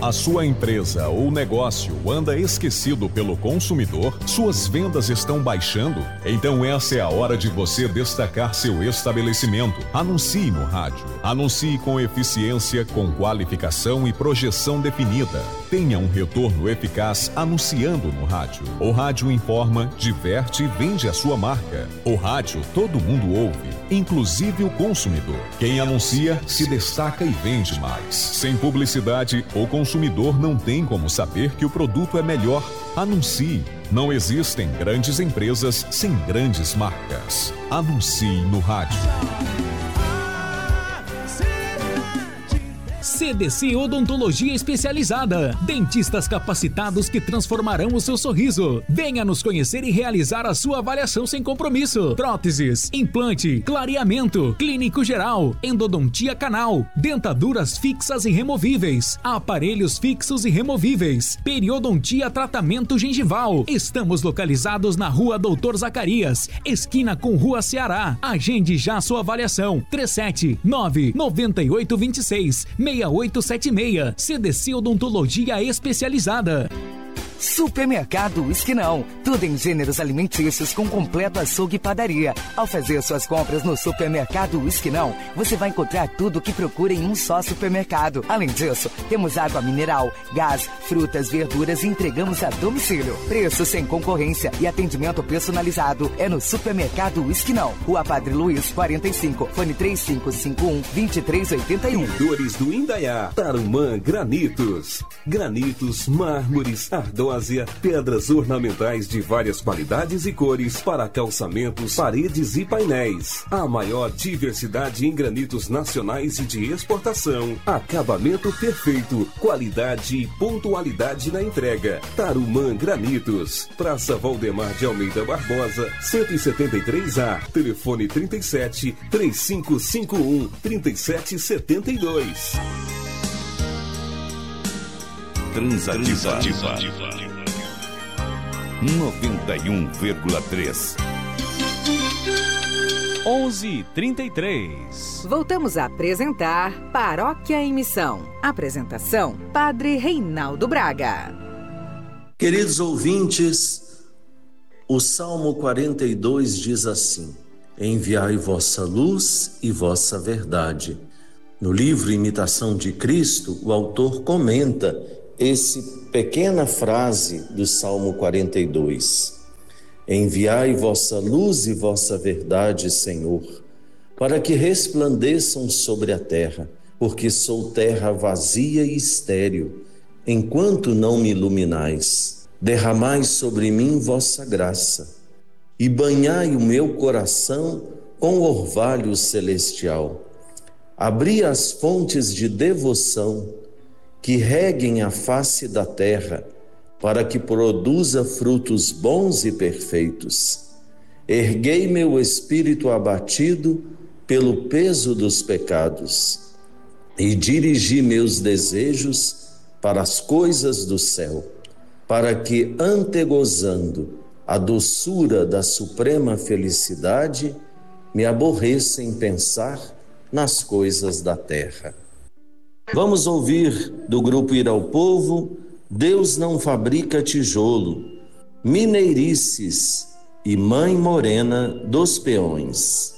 A sua empresa ou negócio anda esquecido pelo consumidor? Suas vendas estão baixando? Então essa é a hora de você destacar seu estabelecimento. Anuncie no rádio. Anuncie com eficiência, com qualificação e projeção definida. Tenha um retorno eficaz anunciando no rádio. O rádio informa, diverte e vende a sua marca. O rádio todo mundo ouve, inclusive o consumidor. Quem anuncia se destaca e vende mais. Sem publicidade, o consumidor não tem como saber que o produto é melhor. Anuncie. Não existem grandes empresas sem grandes marcas. Anuncie no rádio. CDC Odontologia Especializada. Dentistas capacitados que transformarão o seu sorriso. Venha nos conhecer e realizar a sua avaliação sem compromisso. Próteses, implante, clareamento, clínico geral, endodontia canal, dentaduras fixas e removíveis, aparelhos fixos e removíveis, periodontia tratamento gengival. Estamos localizados na Rua Doutor Zacarias, esquina com Rua Ceará. Agende já sua avaliação. 379-9826 6876. CDC Odontologia Especializada. Supermercado Esquinão. Tudo em gêneros alimentícios com completo açougue e padaria. Ao fazer suas compras no Supermercado Esquinão, você vai encontrar tudo o que procura em um só supermercado. Além disso, temos água mineral, gás, frutas, verduras e entregamos a domicílio. Preço sem concorrência e atendimento personalizado é no Supermercado Esquinão. Rua Padre Luiz, 45, fone 3551-2381. Dores do Indaiá, Tarumã Granitos. Granitos, mármores, ardósia, pedras ornamentais de várias qualidades e cores para calçamentos, paredes e painéis. A maior diversidade em granitos nacionais e de exportação. Acabamento perfeito, qualidade e pontualidade na entrega. Tarumã Granitos. Praça Valdemar de Almeida Barbosa, 173A. Telefone 37-3551-3772. Transativa 91,3. 11h33. Voltamos a apresentar Paróquia em Missão. Apresentação: Padre Reinaldo Braga. Queridos ouvintes, o Salmo 42 diz assim: enviai vossa luz e vossa verdade. No livro Imitação de Cristo, o autor comenta essa pequena frase do Salmo 42. Enviai vossa luz e vossa verdade, Senhor, para que resplandeçam sobre a terra, porque sou terra vazia e estéril, enquanto não me iluminais. Derramai sobre mim vossa graça, e banhai o meu coração com orvalho celestial. Abri as fontes de devoção, que reguem a face da terra, para que produza frutos bons e perfeitos. Erguei meu espírito abatido pelo peso dos pecados, e dirigi meus desejos para as coisas do céu, para que, antegozando a doçura da suprema felicidade, me aborreça em pensar nas coisas da terra. Vamos ouvir do grupo Ir ao Povo, Deus não fabrica tijolo, Mineirices e Mãe Morena dos Peões.